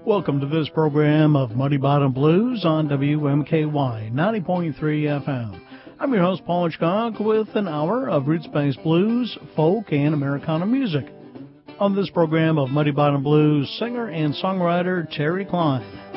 Welcome to this program of Muddy Bottom Blues on WMKY 90.3 FM. I'm your host, Paul Hitchcock, with an hour of roots-based blues, folk, and Americana music. On this program of Muddy Bottom Blues, singer and songwriter Terry Klein.